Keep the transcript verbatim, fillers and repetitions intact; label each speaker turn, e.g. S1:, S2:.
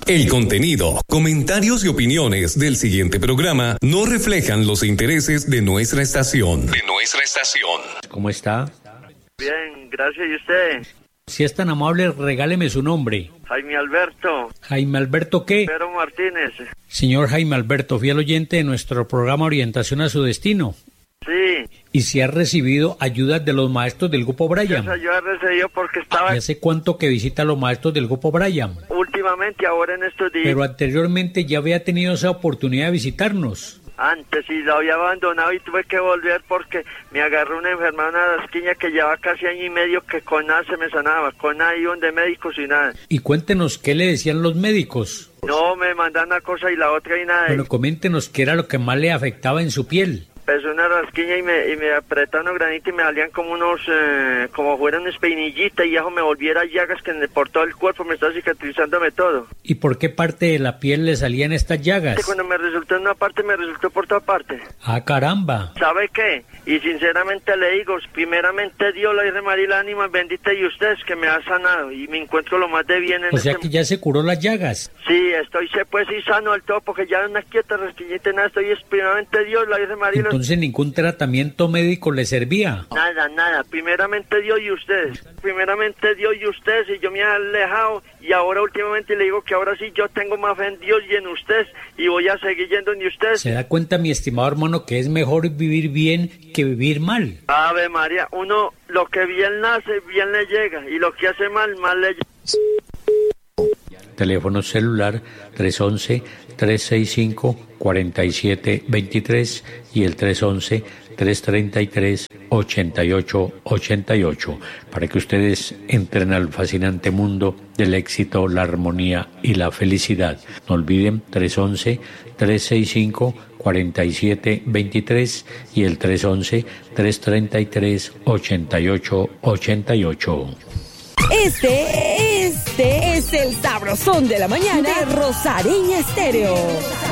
S1: El contenido, comentarios y opiniones del siguiente programa no reflejan los intereses de nuestra estación. De nuestra estación.
S2: ¿Cómo está?
S3: Bien, gracias. ¿Y usted?
S2: Si es tan amable, regáleme su nombre.
S3: Jaime Alberto.
S2: ¿Jaime Alberto qué?
S3: Pedro Martínez.
S2: Señor Jaime Alberto, fiel oyente de nuestro programa Orientación a su Destino.
S3: Sí.
S2: ¿Y si ha recibido ayudas de los maestros del Grupo Brian?
S3: Yo he recibido porque estaba...
S2: ¿Y hace cuánto que visita a los maestros del Grupo Brian?
S3: Últimamente, ahora en estos días.
S2: Pero anteriormente ya había tenido esa oportunidad de visitarnos.
S3: Antes, sí, lo había abandonado y tuve que volver porque me agarró una enfermedad, una rasquiña que llevaba casi año y medio que con nada se me sanaba, con nada iban de médicos y nada.
S2: Y cuéntenos, ¿qué le decían los médicos?
S3: No, me mandan una cosa y la otra y nada.
S2: Bueno, coméntenos qué era lo que más le afectaba en su piel.
S3: Empezó una rasquiña y me, y me apretaron unos granitos y me salían como unos, eh, como fueran una espinillita y eso me volviera llagas que por todo el cuerpo me estaba cicatrizándome todo.
S2: ¿Y por qué parte de la piel le salían estas llagas?
S3: Cuando me resultó en una parte, me resultó por toda parte.
S2: ¡Ah, caramba!
S3: ¿Sabe qué? Y sinceramente le digo, primeramente Dios, la Virgen María y la ánima bendita y ustedes que me ha sanado y me encuentro lo más de bien en
S2: O sea
S3: este...
S2: que ya se curó las llagas.
S3: Sí, estoy pues sí sano del todo porque ya una quieta rasquiñita nada, estoy es primeramente Dios, la Virgen María y la...
S2: Entonces ningún tratamiento médico le servía.
S3: Nada, nada, primeramente Dios y ustedes, primeramente Dios y ustedes, y yo me he alejado y ahora últimamente le digo que ahora sí yo tengo más fe en Dios y en ustedes y voy a seguir yendo en ustedes.
S2: ¿Se da cuenta, mi estimado hermano, que es mejor vivir bien que vivir mal?
S3: Ave María, uno lo que bien nace, bien le llega y lo que hace mal, mal le llega.
S2: Teléfono celular tres once, tres sesenta y cinco, cuarenta y siete veintitrés y el tres once, tres treinta y tres, ochenta y ocho ochenta y ocho para que ustedes entren al fascinante mundo del éxito, la armonía y la felicidad. No olviden tres once, tres sesenta y cinco, cuarenta y siete veintitrés y el tres once, tres treinta y tres, ochenta y ocho ochenta y ocho.
S4: Este, este es el sabrosón de la mañana de Rosareña Estéreo.